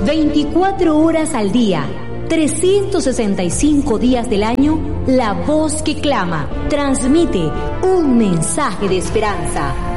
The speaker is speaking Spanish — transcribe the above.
24 horas al día, 365 días del año, la voz que clama, transmite un mensaje de esperanza.